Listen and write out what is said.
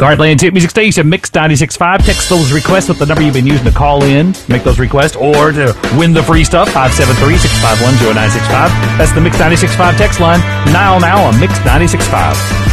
The Heartland Hit Music Station, Mix 96.5. Text those requests with the number you've been using to call in, make those requests, or to win the free stuff, 573-651-0965. That's the Mix 96.5 text line, now on Mix 96.5.